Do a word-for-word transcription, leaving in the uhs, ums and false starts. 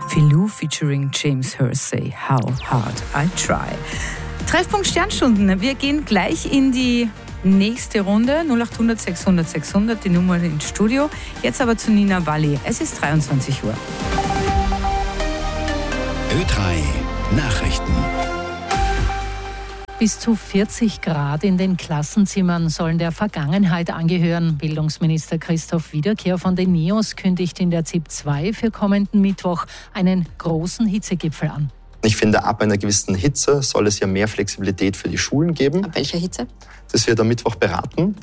Philou featuring James Hersey, How Hard I Try. Treffpunkt Sternstunden, wir gehen gleich in die nächste Runde, null acht hundert sechshundert sechshundert, die Nummer ins Studio. Jetzt aber zu Nina Walli, es ist dreiundzwanzig Uhr. Ö drei Nachrichten. Bis zu vierzig Grad in den Klassenzimmern sollen der Vergangenheit angehören. Bildungsminister Christoph Wiederkehr von den NEOS kündigt in der Z I P zwei für kommenden Mittwoch einen großen Hitzegipfel an. Ich finde, ab einer gewissen Hitze soll es ja mehr Flexibilität für die Schulen geben. Ab welcher Hitze? Das wird am Mittwoch beraten.